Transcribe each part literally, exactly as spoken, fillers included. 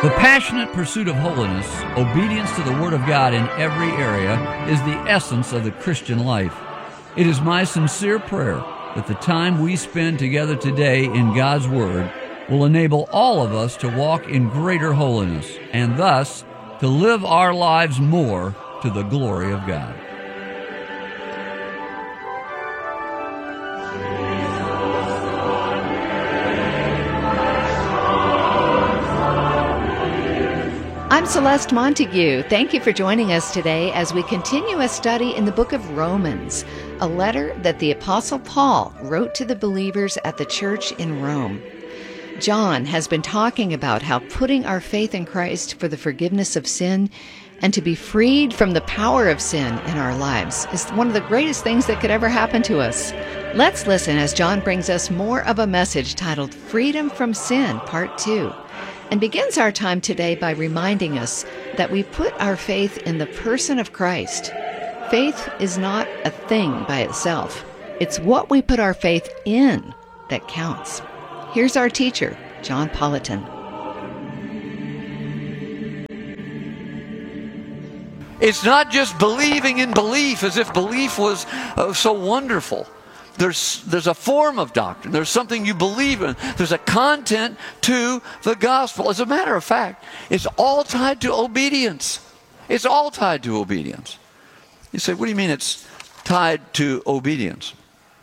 The passionate pursuit of holiness, obedience to the Word of God in every area, is the essence of the Christian life. It is my sincere prayer that the time we spend together today in God's Word will enable all of us to walk in greater holiness and thus to live our lives more to the glory of God. I'm Celeste Montague. Thank you for joining us today as we continue a study in the book of Romans, a letter that the Apostle Paul wrote to the believers at the church in Rome. John has been talking about how putting our faith in Christ for the forgiveness of sin and to be freed from the power of sin in our lives is one of the greatest things that could ever happen to us. Let's listen as John brings us more of a message titled Freedom from Sin, Part two. And begins our time today by reminding us that we put our faith in the person of Christ. Faith is not a thing by itself. It's what we put our faith in that counts. Here's our teacher, John Politan. It's not just believing in belief as if belief was uh, so wonderful. There's, there's a form of doctrine. There's something you believe in. There's a content to the gospel. As a matter of fact, it's all tied to obedience. It's all tied to obedience. You say, what do you mean it's tied to obedience?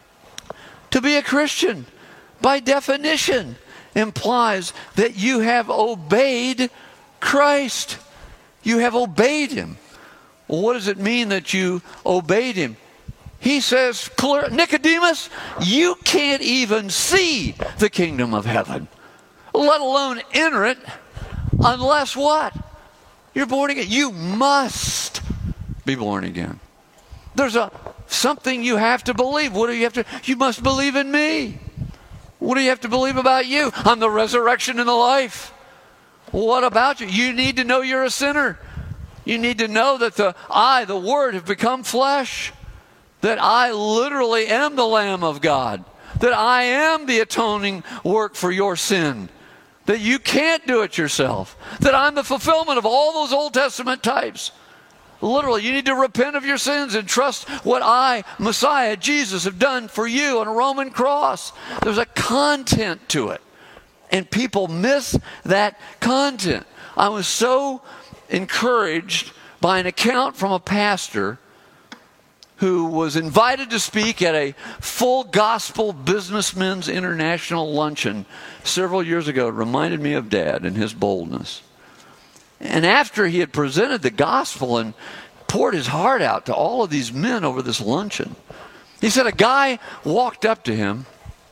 To be a Christian, by definition, implies that you have obeyed Christ. You have obeyed Him. Well, what does it mean that you obeyed Him? He says, Nicodemus, you can't even see the kingdom of heaven, let alone enter it, unless what? You're born again. You must be born again. There's a something you have to believe. What do you have to? You must believe in me. What do you have to believe about you? I'm the resurrection and the life. What about you? You need to know you're a sinner. You need to know that the I, the Word, have become flesh. That I literally am the Lamb of God. That I am the atoning work for your sin. That you can't do it yourself. That I'm the fulfillment of all those Old Testament types. Literally, you need to repent of your sins and trust what I, Messiah, Jesus, have done for you on a Roman cross. There's a content to it. And people miss that content. I was so encouraged by an account from a pastor who was invited to speak at a full gospel businessmen's international luncheon several years ago. It reminded me of Dad and his boldness. And after he had presented the gospel and poured his heart out to all of these men over this luncheon, he said a guy walked up to him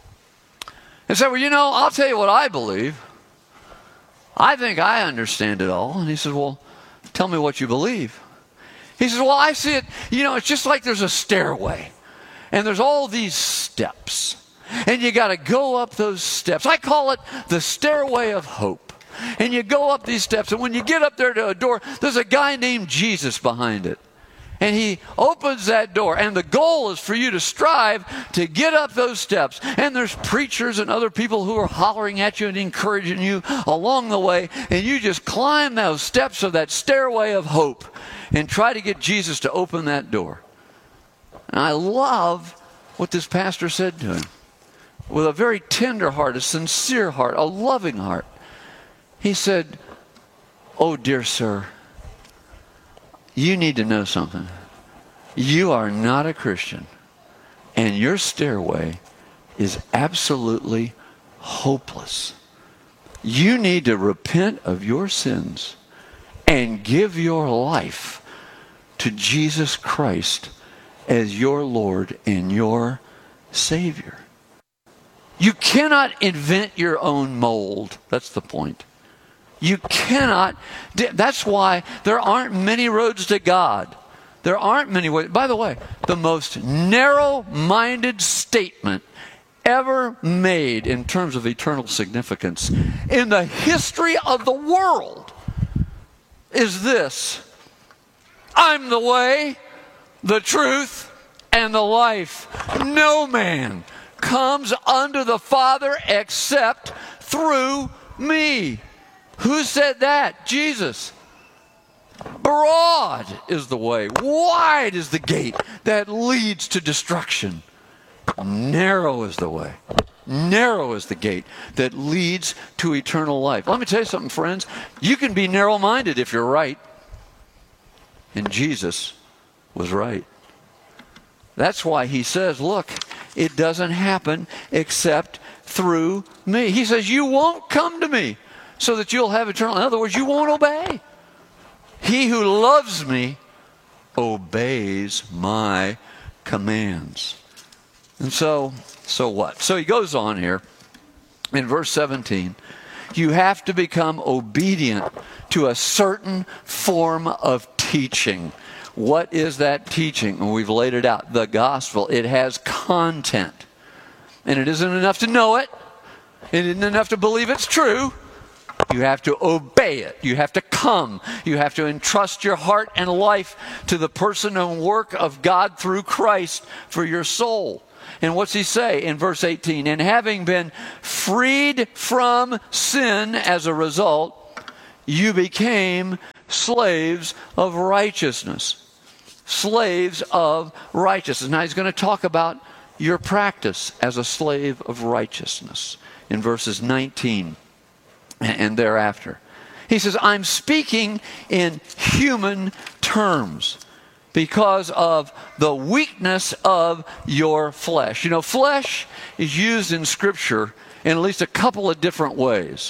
and said, well, you know, I'll tell you what I believe. I think I understand it all. And he said, well, tell me what you believe. He says, well, I see it, you know, it's just like there's a stairway. And there's all these steps. And you got to go up those steps. I call it the stairway of hope. And you go up these steps. And when you get up there to a door, there's a guy named Jesus behind it. And he opens that door. And the goal is for you to strive to get up those steps. And there's preachers and other people who are hollering at you and encouraging you along the way. And you just climb those steps of that stairway of hope. And try to get Jesus to open that door. And I love what this pastor said to him. With a very tender heart, a sincere heart, a loving heart. He said, oh, dear sir, you need to know something. You are not a Christian. And your stairway is absolutely hopeless. You need to repent of your sins and give your life to Jesus Christ as your Lord and your Savior. You cannot invent your own mold. That's the point. You cannot. That's why there aren't many roads to God. There aren't many ways. By the way, the most narrow-minded statement ever made in terms of eternal significance in the history of the world is this: I'm the way, the truth, and the life. No man comes unto the Father except through me. Who said that? Jesus. Broad is the way, wide is the gate that leads to destruction. Narrow is the way, narrow is the gate that leads to eternal life. Let me tell you something, friends. You can be narrow-minded if you're right. And Jesus was right. That's why he says, look, it doesn't happen except through me. He says, you won't come to me so that you'll have eternal. In other words, you won't obey. He who loves me obeys my commands. And so, so what? So he goes on here in verse seventeen. You have to become obedient to a certain form of teaching. What is that teaching? And we've laid it out. The gospel. It has content. And it isn't enough to know it. It isn't enough to believe it's true. You have to obey it. You have to come. You have to entrust your heart and life to the person and work of God through Christ for your soul. And what's he say in verse eighteen? And having been freed from sin as a result, you became slaves of righteousness. Slaves of righteousness. Now he's going to talk about your practice as a slave of righteousness in verses nineteen and thereafter. He says, I'm speaking in human terms because of the weakness of your flesh. You know, flesh is used in Scripture in at least a couple of different ways.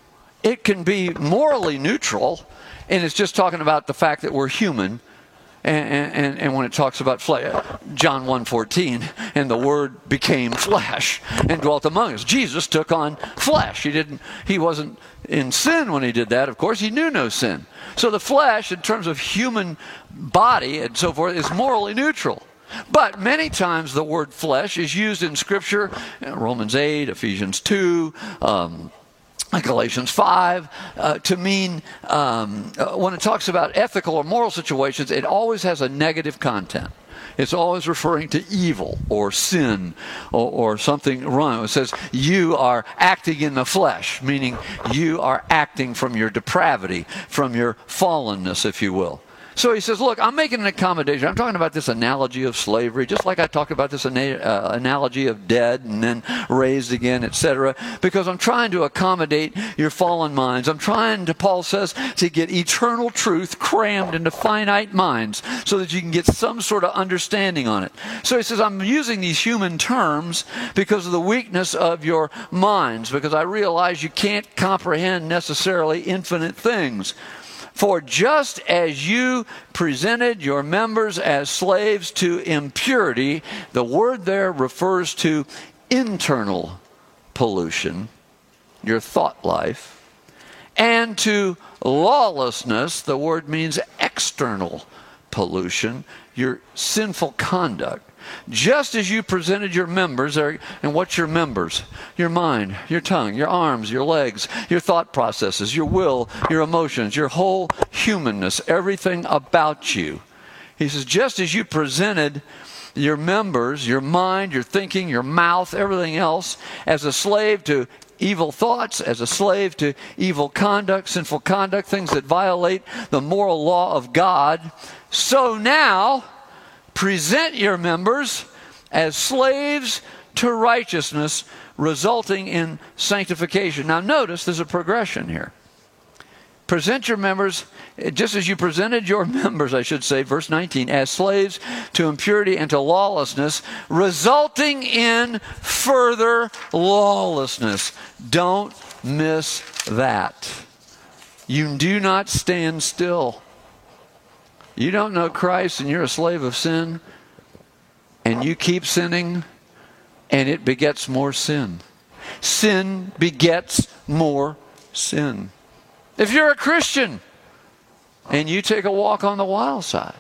It can be morally neutral, and it's just talking about the fact that we're human. And, and, and when it talks about flesh, John one fourteen, and the Word became flesh and dwelt among us. Jesus took on flesh. He didn't. He wasn't in sin when he did that. Of course, he knew no sin. So the flesh, in terms of human body and so forth, is morally neutral. But many times the word flesh is used in Scripture, Romans eight, Ephesians two, um, Galatians five, uh, to mean, um, uh, when it talks about ethical or moral situations, it always has a negative content. It's always referring to evil or sin or, or something wrong. It says, you are acting in the flesh, meaning you are acting from your depravity, from your fallenness, if you will. So he says, look, I'm making an accommodation. I'm talking about this analogy of slavery, just like I talked about this ana- uh, analogy of dead and then raised again, et cetera, because I'm trying to accommodate your fallen minds. I'm trying to, Paul says, to get eternal truth crammed into finite minds so that you can get some sort of understanding on it. So he says, I'm using these human terms because of the weakness of your minds, because I realize you can't comprehend necessarily infinite things. For just as you presented your members as slaves to impurity, the word there refers to internal pollution, your thought life, and to lawlessness, the word means external pollution, your sinful conduct. Just as you presented your members, and what's your members? Your mind, your tongue, your arms, your legs, your thought processes, your will, your emotions, your whole humanness, everything about you. He says, just as you presented your members, your mind, your thinking, your mouth, everything else, as a slave to evil thoughts, as a slave to evil conduct, sinful conduct, things that violate the moral law of God, so now present your members as slaves to righteousness, resulting in sanctification. Now notice there's a progression here. Present your members, just as you presented your members, I should say, verse nineteen, as slaves to impurity and to lawlessness, resulting in further lawlessness. Don't miss that. You do not stand still. You don't know Christ and you're a slave of sin, and you keep sinning, and it begets more sin. Sin begets more sin. If you're a Christian and you take a walk on the wild side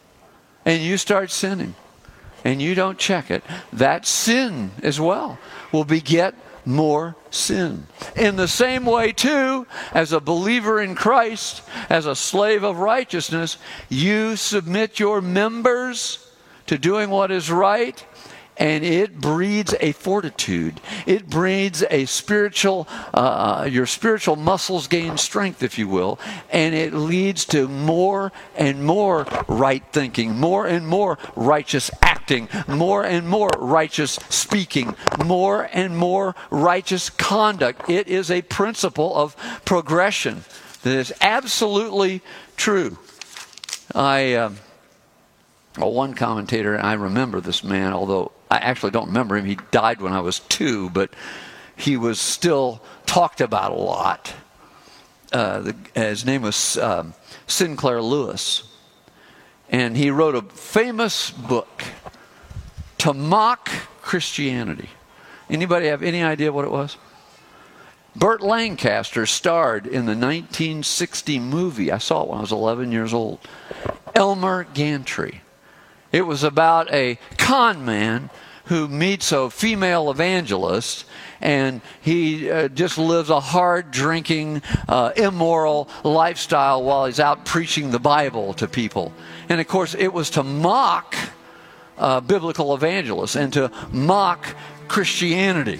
and you start sinning and you don't check it, that sin as well will beget more sin. In the same way, too, as a believer in Christ, as a slave of righteousness, you submit your members to doing what is right, and it breeds a fortitude. It breeds a spiritual, uh, your spiritual muscles gain strength, if you will, and it leads to more and more right thinking, more and more righteous acting, more and more righteous speaking, more and more righteous conduct. It is a principle of progression that is absolutely true. I, uh, well, one commentator, and I remember this man, although I actually don't remember him. He died when I was two, but he was still talked about a lot. Uh, the, his name was um, Sinclair Lewis. And he wrote a famous book to mock Christianity. Anybody have any idea what it was? Burt Lancaster starred in the nineteen sixty movie. I saw it when I was eleven years old. Elmer Gantry. It was about a con man who meets a female evangelist, and he uh, just lives a hard-drinking, uh, immoral lifestyle while he's out preaching the Bible to people. And of course, it was to mock uh, biblical evangelists and to mock Christianity.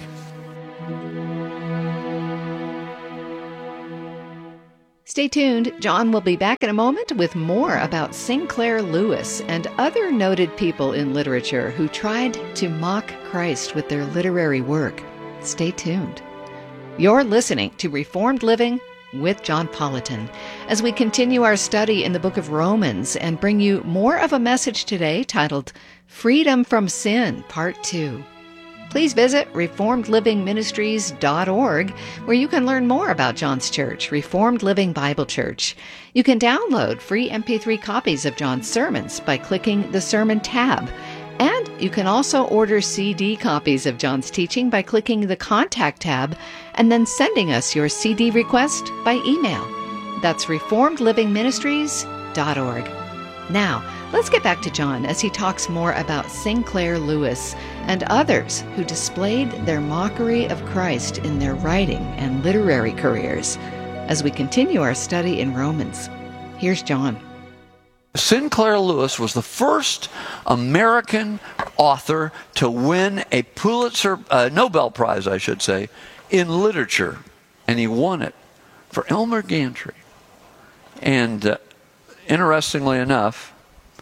Stay tuned. John will be back in a moment with more about Sinclair Lewis and other noted people in literature who tried to mock Christ with their literary work. Stay tuned. You're listening to Reformed Living with John Politan as we continue our study in the book of Romans and bring you more of a message today titled Freedom from Sin, Part two. Please visit reformed living ministries dot org, where you can learn more about John's church, Reformed Living Bible Church. You can download free M P three copies of John's sermons by clicking the Sermon tab. And you can also order C D copies of John's teaching by clicking the Contact tab and then sending us your C D request by email. That's reformed living ministries dot org. Now, let's get back to John as he talks more about Sinclair Lewis and others who displayed their mockery of Christ in their writing and literary careers as we continue our study in Romans. Here's John. Sinclair Lewis was the first American author to win a Pulitzer, uh, Nobel Prize, I should say, in literature, and he won it for Elmer Gantry. And uh, interestingly enough,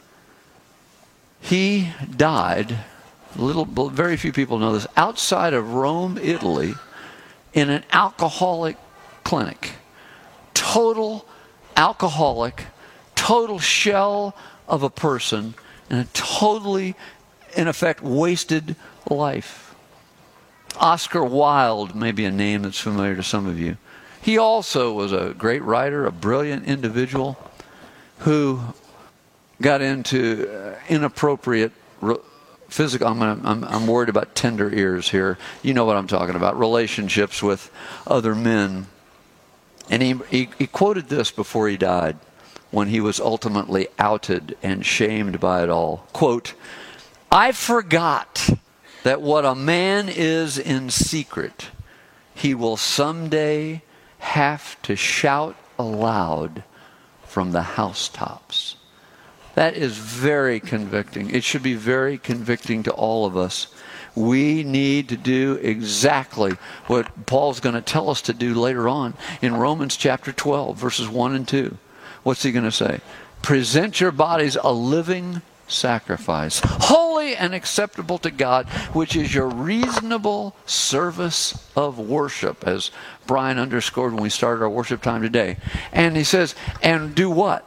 he died, little, very few people know this, outside of Rome, Italy, in an alcoholic clinic. Total alcoholic, total shell of a person, and a totally, in effect, wasted life. Oscar Wilde may be a name that's familiar to some of you. He also was a great writer, a brilliant individual who got into uh, inappropriate re- physical, I'm, gonna, I'm, I'm worried about tender ears here. You know what I'm talking about, relationships with other men. And he, he, he quoted this before he died, when he was ultimately outed and shamed by it all. Quote, "I forgot that what a man is in secret, he will someday have to shout aloud from the housetops." That is very convicting. It should be very convicting to all of us. We need to do exactly what Paul's going to tell us to do later on in Romans chapter twelve, verses one and two. What's he going to say? Present your bodies a living sacrifice, holy and acceptable to God, which is your reasonable service of worship, as Brian underscored when we started our worship time today. And he says, and do what?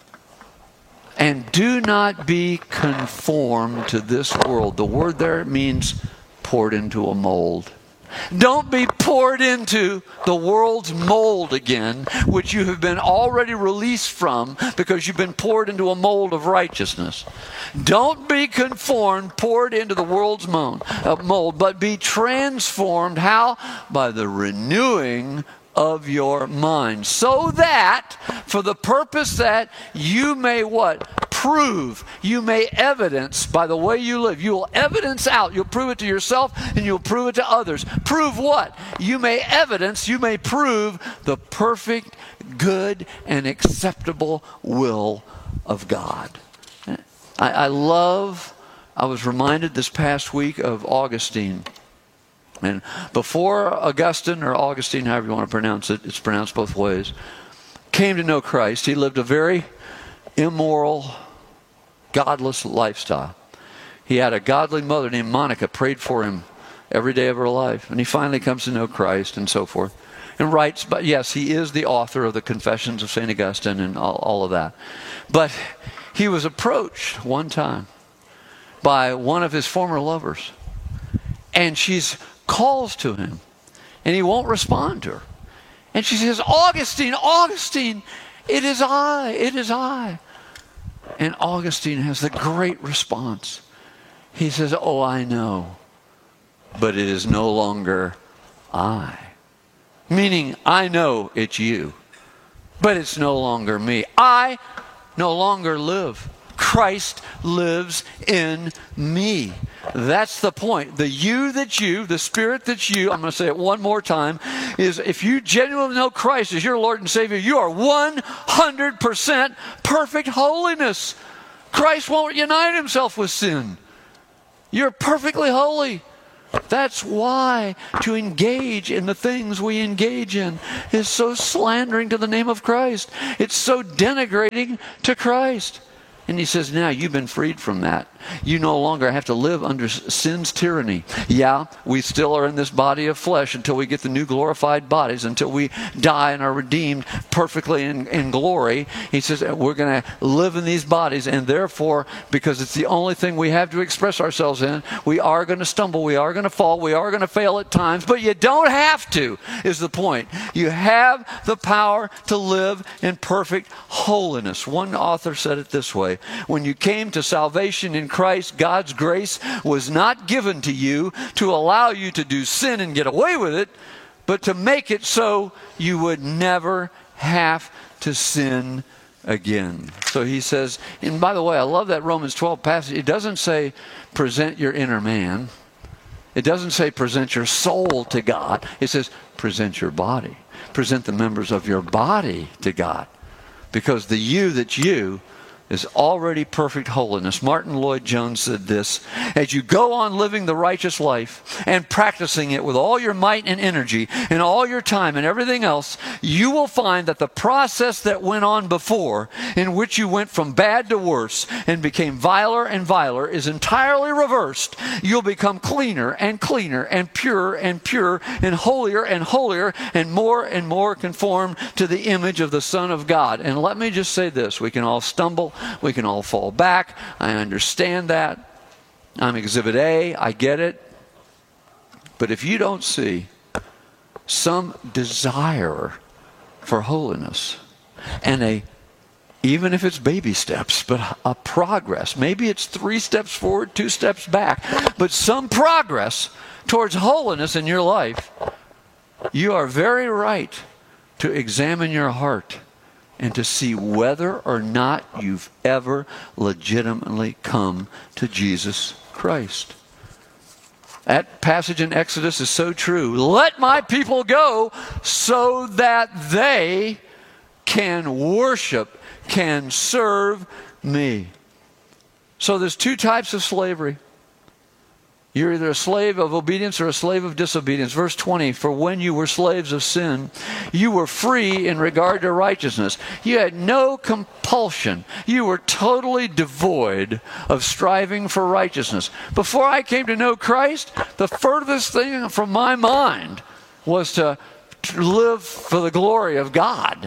And do not be conformed to this world. The word there means poured into a mold. Don't be poured into the world's mold again, which you have been already released from because you've been poured into a mold of righteousness. Don't be conformed, poured into the world's mold, uh, mold, but be transformed. How? By the renewing of your mind, so that for the purpose that you may what? Prove, you may evidence by the way you live. You will evidence out, you'll prove it to yourself and you'll prove it to others. Prove what? You may evidence, you may prove the perfect, good, and acceptable will of God. I, I love I was reminded this past week of Augustine. And before Augustine, or Augustine, however you want to pronounce it, it's pronounced both ways, came to know Christ, he lived a very immoral, godless lifestyle. He had a godly mother named Monica, prayed for him every day of her life. And he finally comes to know Christ and so forth. And writes, but yes, he is the author of the Confessions of Saint Augustine and all, all of that. But he was approached one time by one of his former lovers. And she calls to him. And he won't respond to her. And she says, Augustine, Augustine, it is I, it is I. And Augustine has the great response. He says, oh, I know, but it is no longer I. Meaning, I know it's you, but it's no longer me. I no longer live. Christ lives in me. That's the point. The you that's you, the spirit that's you, I'm going to say it one more time, is if you genuinely know Christ as your Lord and Savior, you are one hundred percent perfect holiness. Christ won't unite himself with sin. You're perfectly holy. That's why to engage in the things we engage in is so slandering to the name of Christ. It's so denigrating to Christ. And he says, now you've been freed from that. You no longer have to live under sin's tyranny. Yeah, we still are in this body of flesh until we get the new glorified bodies, until we die and are redeemed perfectly in, in glory. He says we're going to live in these bodies, and therefore, because it's the only thing we have to express ourselves in, we are going to stumble, we are going to fall, we are going to fail at times, but you don't have to, is the point. You have the power to live in perfect holiness. One author said it this way: when you came to salvation in Christ, God's grace was not given to you to allow you to do sin and get away with it, but to make it so you would never have to sin again. So he says, and by the way, I love that Romans twelve passage. It doesn't say present your inner man. It doesn't say present your soul to God. It says present your body. Present the members of your body to God. Because the you that's you is already perfect holiness. Martin Lloyd-Jones said this: as you go on living the righteous life and practicing it with all your might and energy and all your time and everything else, you will find that the process that went on before, in which you went from bad to worse and became viler and viler, is entirely reversed. You'll become cleaner and cleaner and purer and purer and holier and holier and more and more conformed to the image of the Son of God. And let me just say this: we can all stumble, we can all fall back. I understand that. I'm Exhibit A. I get it. But if you don't see some desire for holiness and a, even if it's baby steps, but a progress, maybe it's three steps forward, two steps back, but some progress towards holiness in your life, you are very right to examine your heart and to see whether or not you've ever legitimately come to Jesus Christ. That passage in Exodus is so true. Let my people go so that they can worship, can serve me. So there's two types of slavery. You're either a slave of obedience or a slave of disobedience. Verse twenty, for when you were slaves of sin, you were free in regard to righteousness. You had no compulsion. You were totally devoid of striving for righteousness. Before I came to know Christ, the furthest thing from my mind was to live for the glory of God.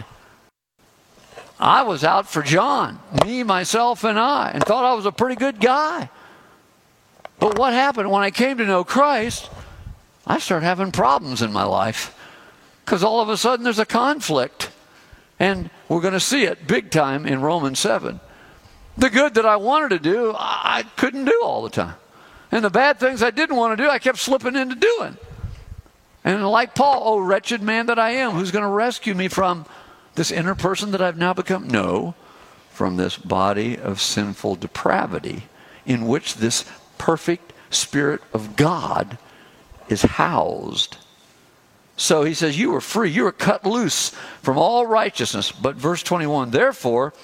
I was out for John, me, myself, and I, and thought I was a pretty good guy. But what happened when I came to know Christ? I started having problems in my life, because all of a sudden there's a conflict. And we're going to see it big time in Romans seven. The good that I wanted to do, I couldn't do all the time. And the bad things I didn't want to do, I kept slipping into doing. And like Paul, oh wretched man that I am, who's going to rescue me from this inner person that I've now become? No, from this body of sinful depravity in which this perfect Spirit of God is housed. So he says, you were free, you were cut loose from all righteousness. But verse twenty-one, therefore,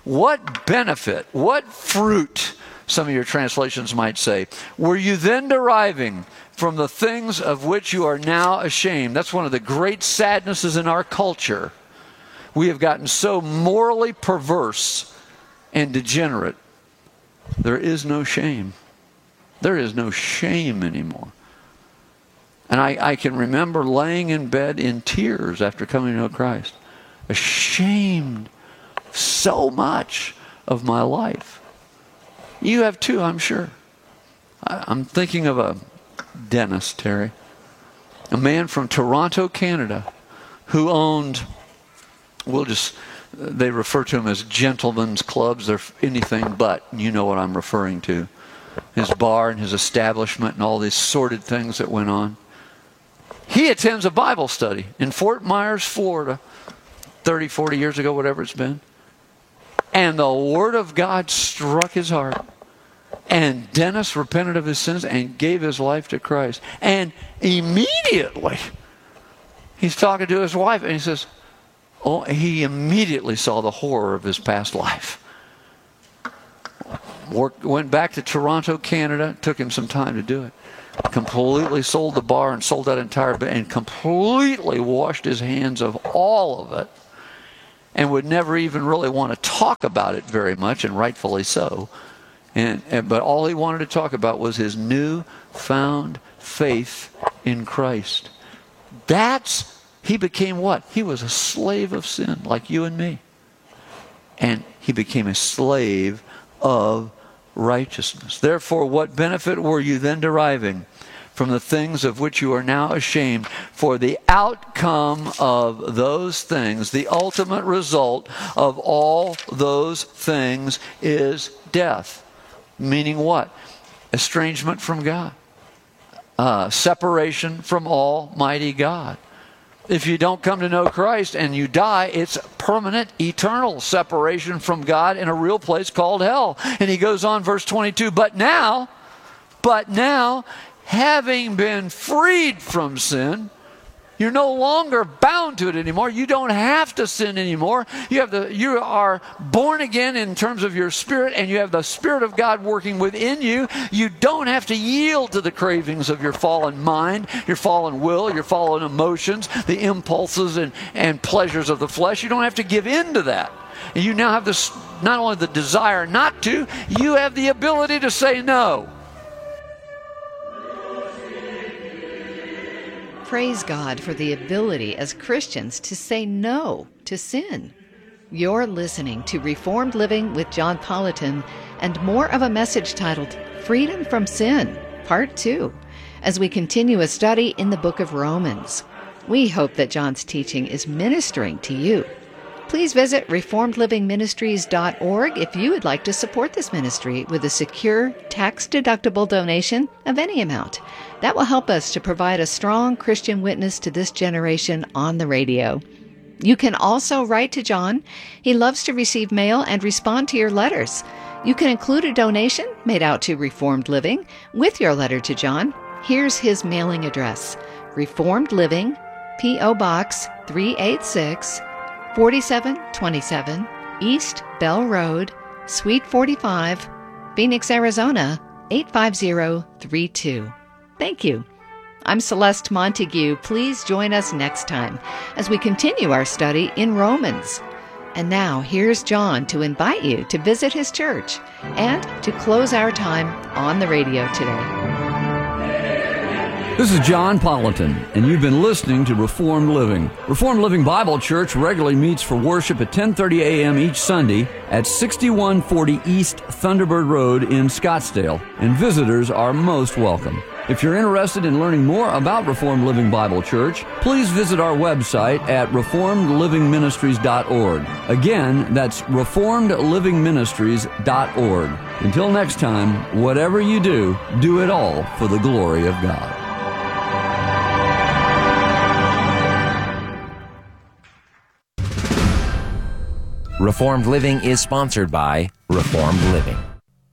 what benefit, what fruit, some of your translations might say, were you then deriving from the things of which you are now ashamed? That's one of the great sadnesses in our culture. We have gotten so morally perverse and degenerate. There is no shame. There is no shame anymore. And I, I can remember laying in bed in tears after coming to know Christ, ashamed so much of my life. You have too, I'm sure. I, I'm thinking of a dentist, Terry, a man from Toronto, Canada, who owned, we'll just, they refer to them as gentlemen's clubs. They're anything but, you know what I'm referring to. His bar and his establishment and all these sordid things that went on. He attends a Bible study in Fort Myers, Florida, thirty, forty years ago, whatever it's been. And the Word of God struck his heart. And Dennis repented of his sins and gave his life to Christ. And immediately, he's talking to his wife and he says, oh, he immediately saw the horror of his past life. Worked, went back to Toronto, Canada. Took him some time to do it. Completely sold the bar and sold that entire bit and completely washed his hands of all of it. And would never even really want to talk about it very much, and rightfully so. And, and but all he wanted to talk about was his new-found faith in Christ. That's, he became what? He was a slave of sin, like you and me. And he became a slave of righteousness. Therefore, what benefit were you then deriving from the things of which you are now ashamed? For the outcome of those things, the ultimate result of all those things is death. Meaning what? Estrangement from God. Uh, separation from Almighty God. If you don't come to know Christ and you die, it's permanent, eternal separation from God in a real place called hell. And he goes on, verse twenty-two, but now, but now, having been freed from sin, you're no longer bound to it anymore. You don't have to sin anymore. You have the, you are born again in terms of your spirit, and you have the Spirit of God working within you. You don't have to yield to the cravings of your fallen mind, your fallen will, your fallen emotions, the impulses and, and pleasures of the flesh. You don't have to give in to that. And you now have this, not only the desire not to, you have the ability to say no. Praise God for the ability as Christians to say no to sin. You're listening to Reformed Living with John Politan and more of a message titled Freedom from Sin, Part two, as we continue a study in the book of Romans. We hope that John's teaching is ministering to you. Please visit reformed living ministries dot org if you would like to support this ministry with a secure, tax-deductible donation of any amount. That will help us to provide a strong Christian witness to this generation on the radio. You can also write to John. He loves to receive mail and respond to your letters. You can include a donation made out to Reformed Living with your letter to John. Here's his mailing address: Reformed Living, P O Box three eighty-six, forty-seven twenty-seven, East Bell Road, Suite forty-five, Phoenix, Arizona, eight five zero three two. Thank you. I'm Celeste Montague. Please join us next time as we continue our study in Romans. And now, here's John to invite you to visit his church and to close our time on the radio today. This is John Politan, and you've been listening to Reformed Living. Reformed Living Bible Church regularly meets for worship at ten thirty a.m. each Sunday at sixty-one forty East Thunderbird Road in Scottsdale, and visitors are most welcome. If you're interested in learning more about Reformed Living Bible Church, please visit our website at reformed living ministries dot org. Again, that's reformed living ministries dot org. Until next time, whatever you do, do it all for the glory of God. Reformed Living is sponsored by Reformed Living.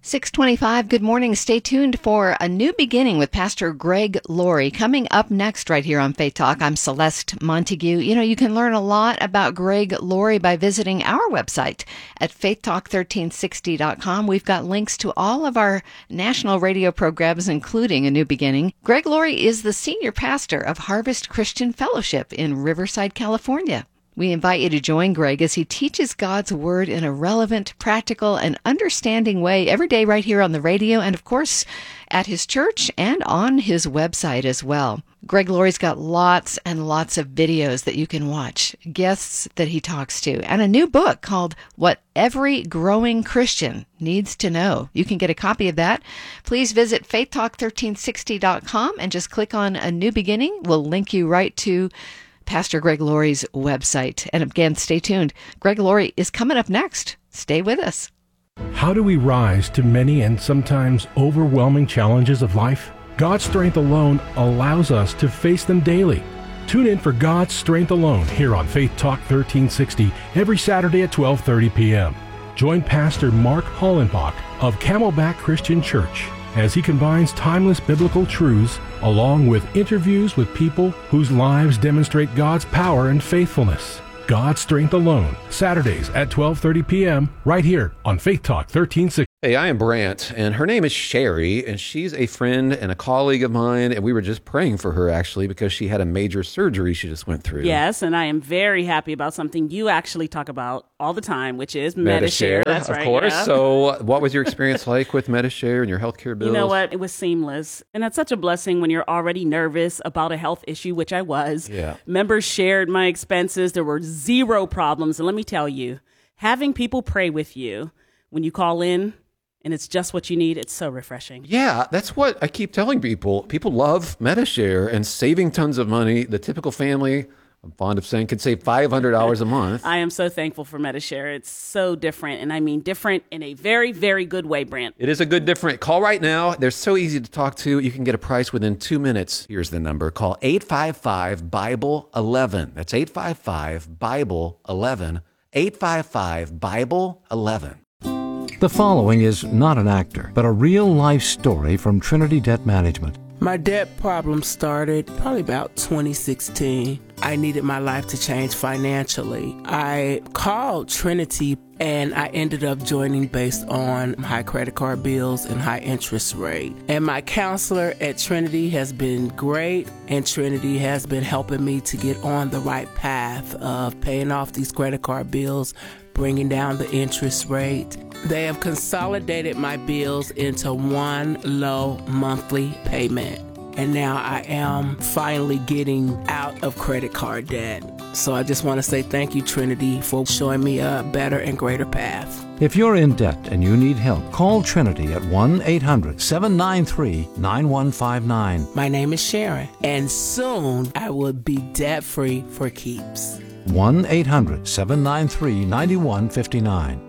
six twenty-five, good morning. Stay tuned for A New Beginning with Pastor Greg Laurie. Coming up next right here on Faith Talk, I'm Celeste Montague. You know, you can learn a lot about Greg Laurie by visiting our website at faith talk thirteen sixty dot com. We've got links to all of our national radio programs, including A New Beginning. Greg Laurie is the senior pastor of Harvest Christian Fellowship in Riverside, California. We invite you to join Greg as he teaches God's Word in a relevant, practical, and understanding way every day right here on the radio and, of course, at his church and on his website as well. Greg Laurie's got lots and lots of videos that you can watch, guests that he talks to, and a new book called What Every Growing Christian Needs to Know. You can get a copy of that. Please visit faith talk thirteen sixty dot com and just click on A New Beginning. We'll link you right to Pastor Greg Laurie's website. And again, stay tuned. Greg Laurie is coming up next. Stay with us. How do we rise to many and sometimes overwhelming challenges of life? God's strength alone allows us to face them daily. Tune in for God's Strength Alone here on Faith Talk thirteen sixty every Saturday at twelve thirty p.m. Join Pastor Mark Hollenbach of Camelback Christian Church as he combines timeless biblical truths along with interviews with people whose lives demonstrate God's power and faithfulness. God's Strength Alone, Saturdays at twelve thirty p.m. right here on Faith Talk thirteen sixty. Hey, I am Brant, and her name is Sherry, and she's a friend and a colleague of mine, and we were just praying for her, actually, because she had a major surgery she just went through. Yes, and I am very happy about something you actually talk about all the time, which is Medi-Share. Medi-Share, That's of right, course. yeah. So what was your experience like with Medi-Share and your healthcare bills? You know what? It was seamless, and that's such a blessing when you're already nervous about a health issue, which I was. Yeah. Members shared my expenses. There were zero problems, and let me tell you, having people pray with you when you call in, and it's just what you need, it's so refreshing. Yeah, that's what I keep telling people. People love Medi-Share and saving tons of money. The typical family, I'm fond of saying, could save five hundred dollars a month. I am so thankful for Medi-Share. It's so different, and I mean different in a very, very good way, Brant. It is a good different. Call right now. They're so easy to talk to. You can get a price within two minutes. Here's the number. Call eight five five, Bible eleven. That's eight five five, Bible eleven. eight five five, Bible eleven. The following is not an actor, but a real-life story from Trinity Debt Management. My debt problem started probably about twenty sixteen. I needed my life to change financially. I called Trinity and I ended up joining based on high credit card bills and high interest rate. And my counselor at Trinity has been great, and Trinity has been helping me to get on the right path of paying off these credit card bills, bringing down the interest rate. They have consolidated my bills into one low monthly payment. And now I am finally getting out of credit card debt. So I just want to say thank you, Trinity, for showing me a better and greater path. If you're in debt and you need help, call Trinity at one eight hundred, seven nine three, nine one five nine. My name is Sharon, and soon I will be debt-free for keeps. one eight hundred, seven nine three, nine one five nine.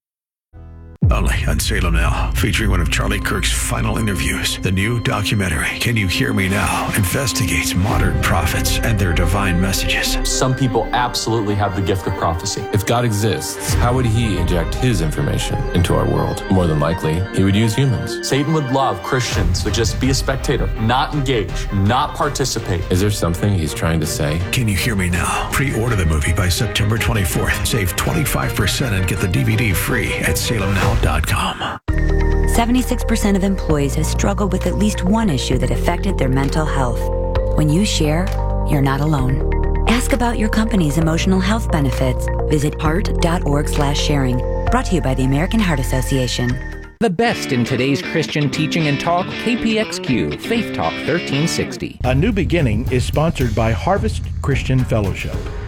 Only on Salem Now, featuring one of Charlie Kirk's final interviews. The new documentary, Can You Hear Me Now?, investigates modern prophets and their divine messages. Some people absolutely have the gift of prophecy. If God exists, how would he inject his information into our world? More than likely, he would use humans. Satan would love Christians to just be a spectator, not engage, not participate. Is there something he's trying to say? Can You Hear Me Now? Pre-order the movie by September twenty-fourth. Save twenty-five percent and get the D V D free at salem now dot com. seventy-six percent of employees have struggled with at least one issue that affected their mental health. When you share, you're not alone. Ask about your company's emotional health benefits. Visit heart dot org slash sharing. Brought to you by the American Heart Association. The best in today's Christian teaching and talk, K P X Q, Faith Talk thirteen sixty. A New Beginning is sponsored by Harvest Christian Fellowship.